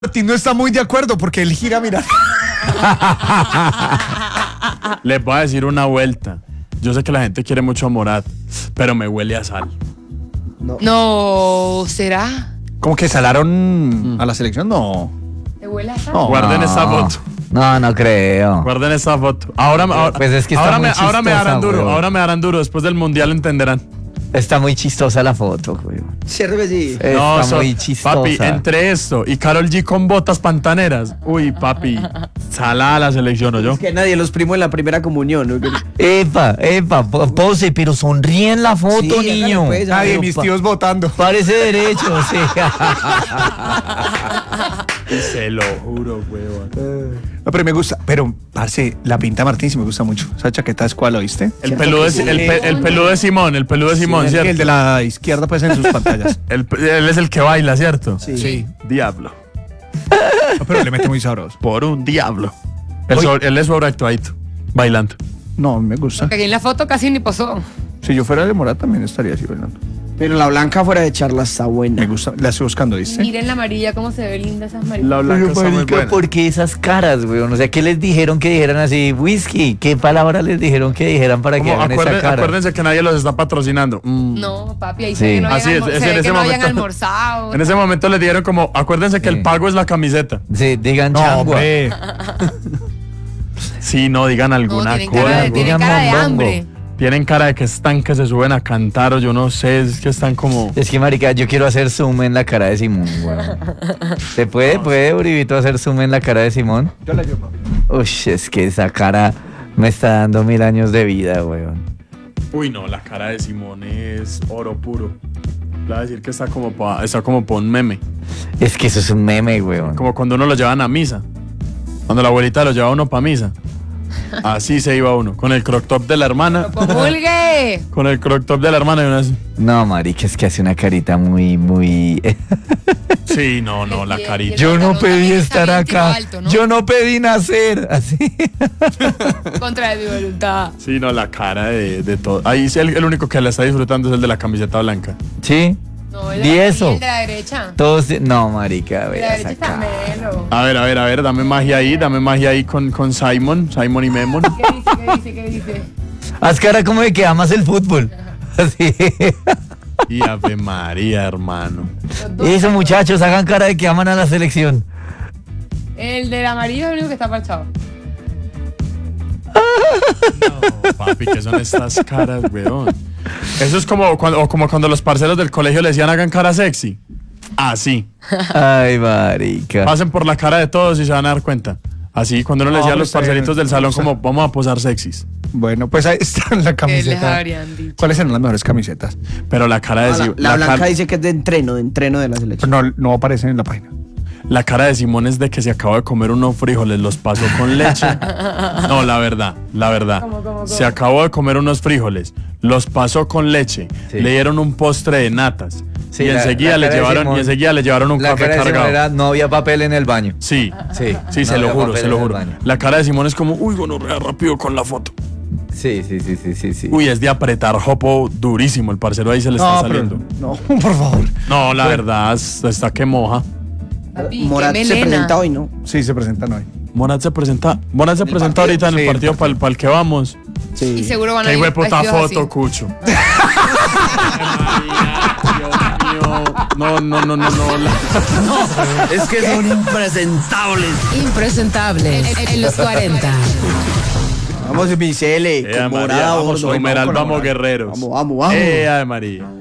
Martín no está muy de acuerdo porque él gira, mira. Les voy a decir una vuelta. Yo sé que la gente quiere mucho a Morat, pero me huele a sal. No, ¿será? ¿Cómo que salaron a la selección? No. ¿Te huele a sal? No. Guarden esa foto. No creo. Guarden esa foto. Ahora Pues es que está muy ahora me chistosa, darán duro. weón. Ahora me darán duro. Después del mundial entenderán. Está muy chistosa la foto, güey. Cierto que sí. Está muy chistosa. Papi, entre esto y Karol G con botas pantaneras. Uy, papi, salada la selección, ¿o yo? Es que nadie los primos en la primera comunión, ¿no? Epa, pose, pero sonríe en la foto, Sí, hágale, niño. pues, Nadie, mis tíos votando. Parece derecho, sí. Se lo juro, huevón. No, pero me gusta. Pero, parce, la pinta de Martín sí me gusta mucho. ¿Esa chaqueta es cuál, oíste? El peludo de Simón, el peludo de Simón, ¿cierto? El de la izquierda, pues, en sus pantallas. Él es el que baila, ¿cierto? Sí. Diablo. No, pero le mete muy sabroso. Por un diablo. Oye. Él es sobreactuadito, bailando. No, me gusta. Porque aquí en la foto casi ni posó. Si yo fuera de Morat también estaría así bailando. Pero la blanca fuera de charla está buena. Me gusta. La estoy buscando, ¿viste? Miren la amarilla, cómo se ve linda esas amarillas. La blanca está muy Marica, buena. ¿por qué esas caras, güey? O sea, ¿qué les dijeron que dijeran así? Whisky, ¿qué palabra les dijeron que dijeran para que Como hagan esa cara? acuérdense que nadie los está patrocinando. No, papi, ahí Sí. se ve que no Así habían, es, se ve en que ese no habían momento. almorzado. En ese momento les dijeron como, acuérdense que Sí. el pago es la camiseta. Sí, digan No, changua. hombre. Sí, no, digan alguna tienen cosa. cara de, tienen digan cara de mondongo. hambre. Tienen cara de que están que se suben a cantar o yo no sé, es que están como... Es que, marica, yo quiero hacer zoom en la cara de Simón, güey. ¿Se puede, Uribito, hacer zoom en la cara de Simón? Yo la llevo. Uy, es que esa cara me está dando 1000 años de vida, güey. Uy, no, la cara de Simón es oro puro. Le voy a decir que está como pa un meme. Es que eso es un meme, güey. Como cuando uno lo llevan a misa. Cuando la abuelita lo lleva a uno para misa. Así se iba uno. Con el crop top de la hermana. ¡Comulgue! Con el crop top de la hermana y uno así. No, marica, es que hace una carita muy... Sí, no, la carita. Yo no pedí estar Está bien, tiro acá. alto, ¿no? Yo no pedí nacer. Así. Contra de mi voluntad. Sí, no, la cara de todo. Ahí sí el único que la está disfrutando es el de la camiseta blanca. ¿Sí? No, el ¿Y de, eso? el de la derecha. Todos... No, marica, El de vea la esa derecha está cara. melo. A ver, dame magia ahí con Simon y Memon. ¿Qué dice? Haz cara como de que amas el fútbol. Así. Y Ave María, hermano. Los dos. Eso, muchachos, hagan cara de que aman a la selección. El del amarillo es el único que está parchado. No, papi, ¿qué son estas caras, weón? Eso es como cuando los parceros del colegio le decían hagan cara sexy. Así. Ay, marica. Pasen por la cara de todos y se van a dar cuenta. Así, cuando uno le decía a los parceritos del salón como vamos a posar sexys. Bueno, pues ahí está la ¿Qué les camiseta. habrían dicho? ¿Cuáles eran las mejores camisetas? Pero la cara de Simón. La blanca dice que es de entreno de la selección. No aparecen en la página. La cara de Simón es de que se acabó de comer unos frijoles, los pasó con leche. No, la verdad. ¿Cómo? Se acabó de comer unos frijoles, los pasó con leche, Sí. le dieron un postre de natas Sí, y enseguida la le cara de Simón- llevaron un La café cara de Simón cargado. era, no había papel en el baño. Sí, Sí, se no lo había juro, papel se lo en el juro. baño. La cara de Simón es como, uy, gonorrea, rápido con la foto. Sí. Uy, es de apretar jopo durísimo, el parcero ahí se le está saliendo. No, por favor. No, la verdad, está que moja. Papi, Morat qué se melena. presenta hoy, ¿no? Sí, se presentan hoy. Morat se presenta ahorita en el Sí, partido para el que vamos. Sí. Y seguro van a Qué ir hijo de puta vestidos foto, así. Cucho. Dios mío. No. Es que son impresentables. Impresentable en los 40. Vamos, Vicele, con morada, vamos, gordo. numeral, vamos, guerreros. Vamos. Ave María.